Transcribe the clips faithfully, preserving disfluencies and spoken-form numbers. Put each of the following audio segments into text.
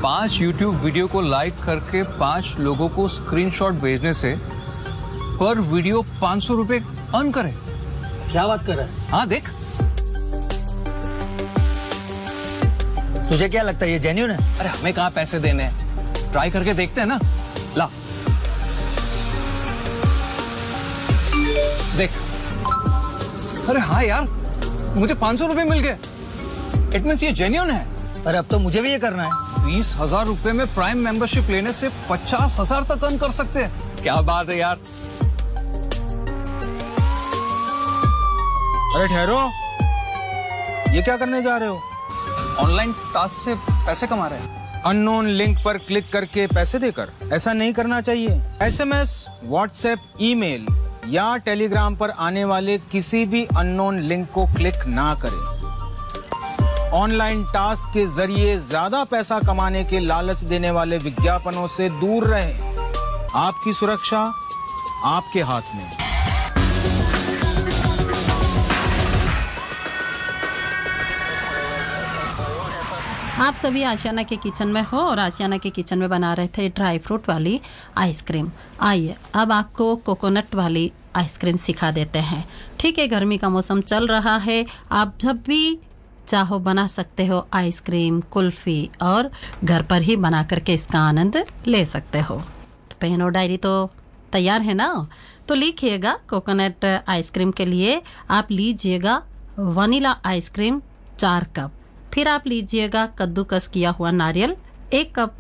पांच YouTube video को like करके पांच लोगों को स्क्रीनशॉट भेजने से पर वीडियो पांच सौ रुपए अर्न करे। क्या बात कर रहा है? हाँ देख, तुझे क्या लगता है ये जेन्युइन है? अरे हमें कहाँ पैसे देने हैं, ट्राई करके देखते हैं ना। ला देख। अरे हाँ यार, मुझे पांच सौ रुपए मिल गए। इट मींस ये जेन्युइन है। अरे अब तो मुझे भी ये करना है। बीस हजार रुपए में प्राइम मेंबरशिप लेने से पचास हजार तक अर्न कर सकते हैं। क्या बात है यार। अरे ठहरो, ये क्या करने जा रहे हो? ऑनलाइन टास्क से पैसे कमा रहे हैं। अननोन लिंक पर क्लिक करके पैसे देकर? ऐसा नहीं करना चाहिए। एसएमएस, व्हाट्सएप, ईमेल या टेलीग्राम पर आने वाले किसी भी अननोन लिंक को क्लिक ना करें। ऑनलाइन टास्क के जरिए ज्यादा पैसा कमाने के लालच देने वाले विज्ञापनों से दूर रहें। आपकी सुरक्षा आपके हाथ में। आप सभी आशियाना के किचन में हो और आशियाना के किचन में बना रहे थे ड्राई फ्रूट वाली आइसक्रीम। आइए अब आपको कोकोनट वाली आइसक्रीम सिखा देते हैं। ठीक है, गर्मी का मौसम चल रहा है, आप जब भी चाहो बना सकते हो आइसक्रीम, कुल्फी और घर पर ही बना करके इसका आनंद ले सकते हो। तो पेन और डायरी तो तैयार है ना? तो लिखिएगा कोकोनट आइसक्रीम के लिए आप लीजिएगा वनीला आइसक्रीम चार कप, फिर आप लीजिएगा कद्दूकस किया हुआ नारियल एक कप,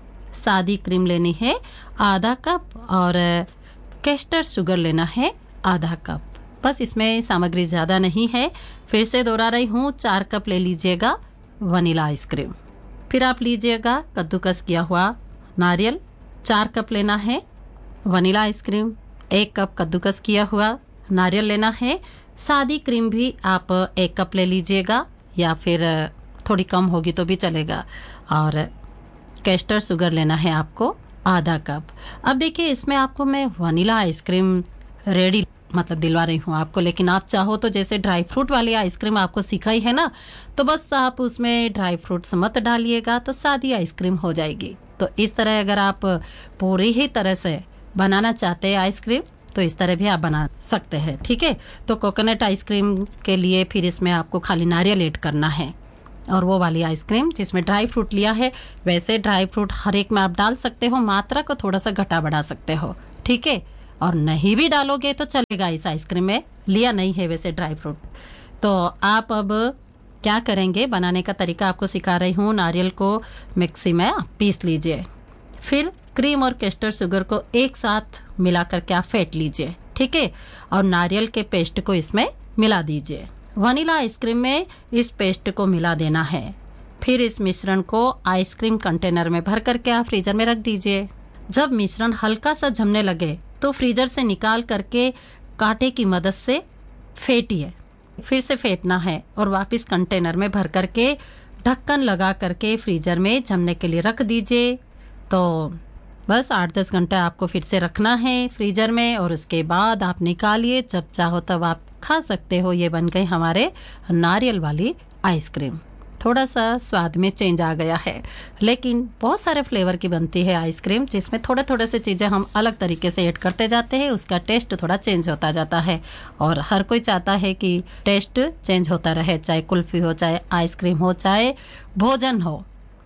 सादी क्रीम लेनी है आधा कप और कैस्टर शुगर लेना है आधा कप। बस इसमें सामग्री ज़्यादा नहीं है। फिर से दोहरा रही हूँ, चार कप ले लीजिएगा वनीला आइसक्रीम, फिर आप लीजिएगा कद्दूकस किया हुआ नारियल चार कप लेना है, वनीला आइसक्रीम एक कप कद्दूकस किया हुआ नारियल लेना है, सादी क्रीम भी आप एक कप ले लीजिएगा या फिर थोड़ी कम होगी तो भी चलेगा, और कैस्टर शुगर लेना है आपको आधा कप। अब देखिए इसमें आपको मैं वनीला आइसक्रीम रेडी मतलब दिलवा रही हूँ आपको, लेकिन आप चाहो तो जैसे ड्राई फ्रूट वाली आइसक्रीम आपको सिखाई है ना, तो बस आप उसमें ड्राई फ्रूट्स मत डालिएगा तो सादी आइसक्रीम हो जाएगी। तो इस तरह अगर आप पूरी ही तरह से बनाना चाहते हैं आइसक्रीम तो इस तरह भी आप बना सकते हैं। ठीक है, तो कोकोनट आइसक्रीम के लिए फिर इसमें आपको खाली नारियल ऐड करना है, और वो वाली आइसक्रीम जिसमें ड्राई फ्रूट लिया है, वैसे ड्राई फ्रूट हर एक में आप डाल सकते हो, मात्रा को थोड़ा सा घटा बढ़ा सकते हो। ठीक है, और नहीं भी डालोगे तो चलेगा, इस आइसक्रीम में लिया नहीं है वैसे ड्राई फ्रूट। तो आप अब क्या करेंगे, बनाने का तरीका आपको सिखा रही हूँ। नारियल को मिक्सी में आप पीस लीजिए, फिर क्रीम और कैस्टर शुगर को एक साथ मिला करके आप फेंट लीजिए। ठीक है, और नारियल के पेस्ट को इसमें मिला दीजिए। वनीला आइसक्रीम में इस पेस्ट को मिला देना है, फिर इस मिश्रण को आइसक्रीम कंटेनर में भर करके आप फ्रीजर में रख दीजिए। जब मिश्रण हल्का सा जमने लगे तो फ्रीजर से निकाल करके कांटे की मदद से फेंटिए, फिर से फेंटना है और वापस कंटेनर में भर करके ढक्कन लगा करके फ्रीजर में जमने के लिए रख दीजिए। तो बस आठ दस घंटे आपको फिर से रखना है फ्रीजर में, और उसके बाद आप निकालिए, जब चाहो तब आप खा सकते हो। ये बन गई हमारे नारियल वाली आइसक्रीम। थोड़ा सा स्वाद में चेंज आ गया है, लेकिन बहुत सारे फ्लेवर की बनती है आइसक्रीम, जिसमें थोड़े थोड़े से चीज़ें हम अलग तरीके से ऐड करते जाते हैं, उसका टेस्ट थोड़ा चेंज होता जाता है। और हर कोई चाहता है कि टेस्ट चेंज होता रहे, चाहे कुल्फी हो, चाहे आइसक्रीम हो, चाहे भोजन हो,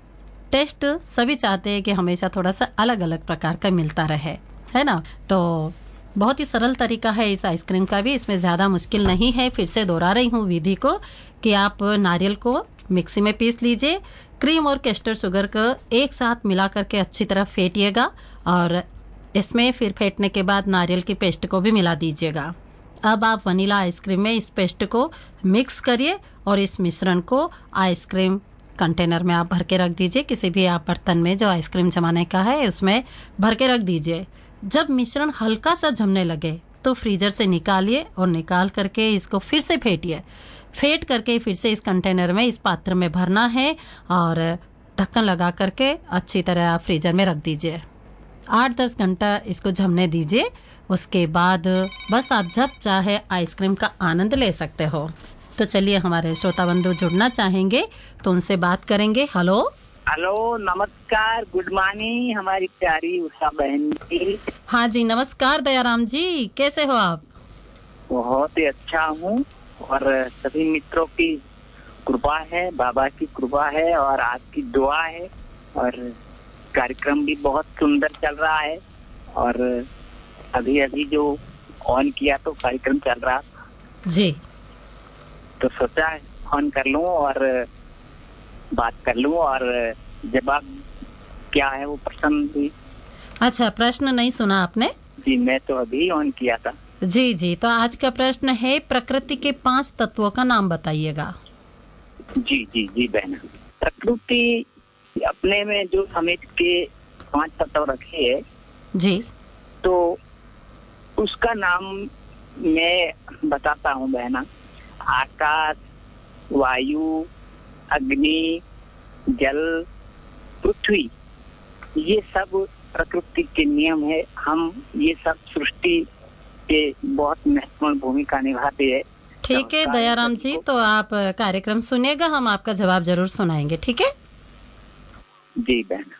टेस्ट सभी चाहते हैं कि हमेशा थोड़ा सा अलग अलग प्रकार का मिलता रहे, है ना। तो बहुत ही सरल तरीका है इस आइसक्रीम का भी, इसमें ज़्यादा मुश्किल नहीं है। फिर से दोहरा रही हूँ विधि को कि आप नारियल को मिक्सी में पीस लीजिए, क्रीम और कैस्टर शुगर को एक साथ मिला करके अच्छी तरह फेंटिएगा, और इसमें फिर फेंटने के बाद नारियल की पेस्ट को भी मिला दीजिएगा। अब आप वनीला आइसक्रीम में इस पेस्ट को मिक्स करिए और इस मिश्रण को आइसक्रीम कंटेनर में आप भर के रख दीजिए। किसी भी आप बर्तन में जो आइसक्रीम जमाने का है उसमें भर के रख दीजिए। जब मिश्रण हल्का सा जमने लगे तो फ्रीजर से निकालिए और निकाल करके इसको फिर से फेंटिए। फेंट करके फिर से इस कंटेनर में, इस पात्र में भरना है और ढक्कन लगा करके अच्छी तरह आप फ्रीजर में रख दीजिए। आठ दस घंटा इसको जमने दीजिए। उसके बाद बस आप जब चाहे आइसक्रीम का आनंद ले सकते हो। तो चलिए, हमारे श्रोता बंधु जुड़ना चाहेंगे तो उनसे बात करेंगे। हेलो हेलो, नमस्कार, गुड मॉर्निंग हमारी प्यारी उषा बहन जी। हाँ जी, नमस्कार दयाराम जी, कैसे हो आप? बहुत ही अच्छा हूँ और सभी मित्रों की कृपा है, बाबा की कृपा है और आपकी दुआ है और कार्यक्रम भी बहुत सुंदर चल रहा है। और अभी अभी जो ऑन किया तो कार्यक्रम चल रहा जी, तो सोचा ऑन कर लूं और बात कर लूं और जवाब क्या है वो प्रश्न भी। अच्छा, प्रश्न नहीं सुना आपने? जी, मैं तो अभी ऑन किया था। जी जी, तो आज का प्रश्न है प्रकृति के पांच तत्वों का नाम बताइएगा। जी जी जी बहना, प्रकृति अपने में जो समेट के पांच तत्व रखे है जी, तो उसका नाम मैं बताता हूँ बहना। आकाश, वायु, अग्नि, जल, पृथ्वी, ये सब प्रकृति के नियम है। हम ये सब सृष्टि के बहुत महत्वपूर्ण भूमिका निभाते हैं। ठीक है दयाराम जी, तो आप कार्यक्रम सुनिएगा, हम आपका जवाब जरूर सुनाएंगे, ठीक है? जी बहन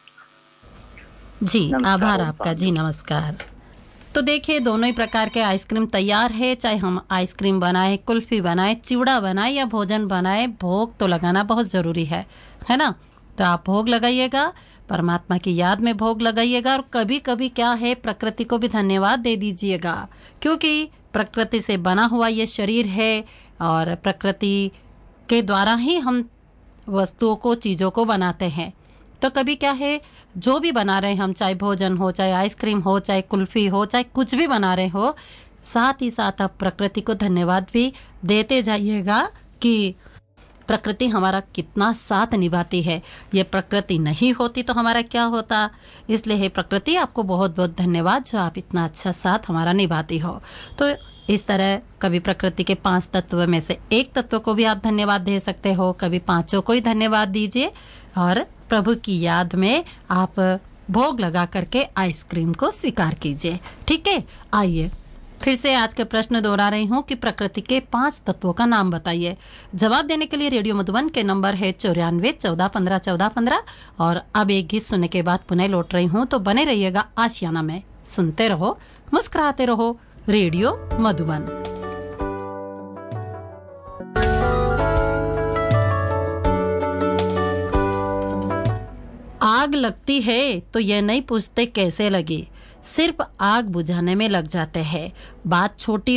जी, नमस्कार, आभार ओम आपका शांति। जी, नमस्कार। तो देखिए, दोनों ही प्रकार के आइसक्रीम तैयार है, चाहे हम आइसक्रीम बनाए, कुल्फी बनाए, चिवड़ा बनाए या भोजन बनाए, भोग तो लगाना बहुत ज़रूरी है, है ना? तो आप भोग लगाइएगा, परमात्मा की याद में भोग लगाइएगा और कभी कभी क्या है, प्रकृति को भी धन्यवाद दे दीजिएगा, क्योंकि प्रकृति से बना हुआ ये शरीर है और प्रकृति के द्वारा ही हम वस्तुओं को, चीज़ों को बनाते हैं। तो कभी क्या है, जो भी बना रहे हैं हम, चाहे भोजन हो, चाहे आइसक्रीम हो, चाहे कुल्फी हो, चाहे कुछ भी बना रहे हो, साथ ही साथ आप प्रकृति को धन्यवाद भी देते जाइएगा कि प्रकृति हमारा कितना साथ निभाती है। ये प्रकृति नहीं होती तो हमारा क्या होता। इसलिए है प्रकृति, आपको बहुत बहुत धन्यवाद जो आप इतना अच्छा साथ हमारा निभाती हो। तो इस तरह कभी प्रकृति के पांच तत्व में से एक तत्व को भी आप धन्यवाद दे सकते हो, कभी पांचों को ही धन्यवाद दीजिए और प्रभु की याद में आप भोग लगा करके आइसक्रीम को स्वीकार कीजिए, ठीक है? आइए फिर से आज का प्रश्न दोहरा रही हूँ कि प्रकृति के पांच तत्वों का नाम बताइए। जवाब देने के लिए रेडियो मधुबन के नंबर है चौरानवे चौदह पंद्रह चौदह पंद्रह। और अब एक गीत सुनने के बाद पुनः लौट रही हूँ, तो बने रहिएगा आशियाना में। सुनते रहो, मुस्कुराते रहो, रेडियो मधुबन। आग लगती है तो यह नहीं पूछते कैसे लगी, सिर्फ आग बुझाने में लग जाते हैं। बात छोटी